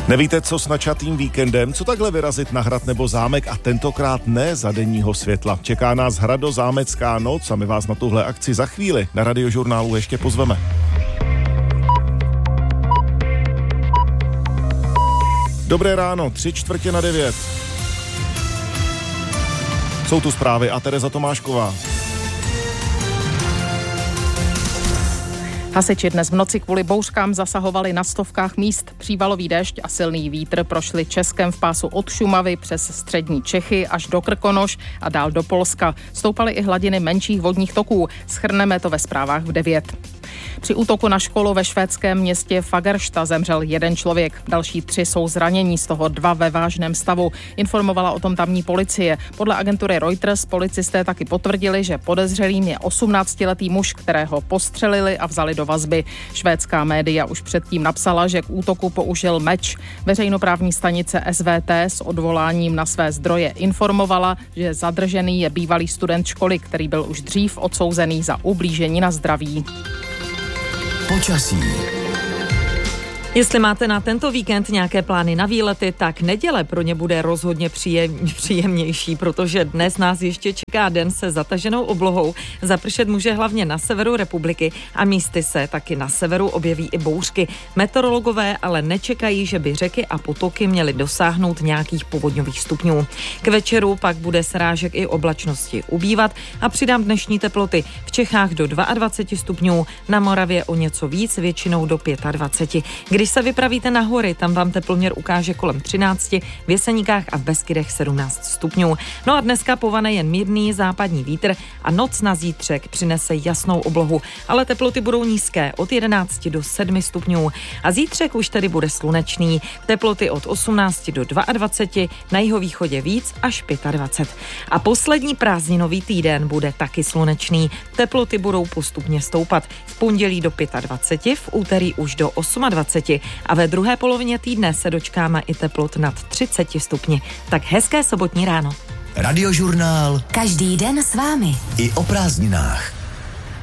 Nevíte, co s načatým víkendem? Co takhle vyrazit na hrad nebo zámek a tentokrát ne za denního světla? Čeká nás hradozámecká noc a my vás na tuhle akci za chvíli na Radiožurnálu ještě pozveme. Dobré ráno, 8:45. Jsou tu zprávy a Tereza Tomášková. Hasiči dnes v noci kvůli bouřkám zasahovali na stovkách míst. Přívalový déšť a silný vítr prošli Českem v pásu od Šumavy přes střední Čechy až do Krkonoš a dál do Polska. Stoupaly i hladiny menších vodních toků. Shrneme to ve zprávách v 9. Při útoku na školu ve švédském městě Fagersta zemřel jeden člověk. Další 3 jsou zranění, z toho 2 ve vážném stavu. Informovala o tom tamní policie. Podle agentury Reuters policisté taky potvrdili, že podezřelým je 18letý muž, kterého postřelili a vzali do vazby. Švédská média už předtím napsala, že k útoku použil meč. Veřejnoprávní stanice SVT s odvoláním na své zdroje informovala, že zadržený je bývalý student školy, který byl už dřív odsouzený za ublížení na zdraví. Počasí. Jestli máte na tento víkend nějaké plány na výlety, tak neděle pro ně bude rozhodně příjemnější, protože dnes nás ještě čeká den se zataženou oblohou. Zapršet může hlavně na severu republiky a místy se taky na severu objeví i bouřky. Meteorologové ale nečekají, že by řeky a potoky měly dosáhnout nějakých povodňových stupňů. K večeru pak bude srážek i oblačnosti ubývat a přidám dnešní teploty v Čechách do 22 stupňů, na Moravě o něco víc, většinou do 25. Když se vypravíte na hory, tam vám teploměr ukáže kolem 13, v Jeseníkách a v Beskydech 17 stupňů. No a dneska povane jen mírný západní vítr a noc na zítřek přinese jasnou oblohu, ale teploty budou nízké od 11 do 7 stupňů. A zítřek už tedy bude slunečný, teploty od 18 do 22, na jihovýchodě víc až 25. A poslední prázdninový týden bude taky slunečný, teploty budou postupně stoupat. V pondělí do 25, v úterý už do 28 a ve druhé polovině týdne se dočkáme i teplot nad 30 stupni. Tak hezké sobotní ráno. Radiožurnál. Každý den s vámi. I o prázdninách.